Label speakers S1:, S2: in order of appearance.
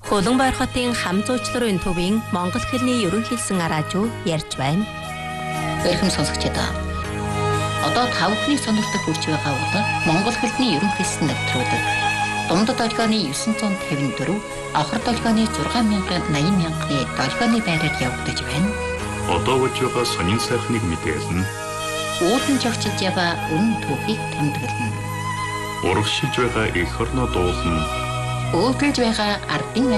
S1: Улаанбаяр хотын хам зуучларын төвийн Монгол хэлний ерөнхийлсөн араажуу ярьж байна.
S2: Эрхэм сонсогчдоо. Одоо та бүхний сонирхдаг хүрч байгаа бол Монгол хэлний ерөнхийлсөн нэвтрүүлэг. Дундад долгионы 954, авхар долгионы 6,80,000-ны долгионы байраар явагдаж байна.
S3: Одоо болж байгаа сонин сайхныг мэдээлнэ.
S2: Уулын жогчилж яваа үнэн түүхийг тэмдэглэнэ.
S3: Урагшилж байгаа эх орноо дуулна.
S2: Өөдөлж байгаа ардын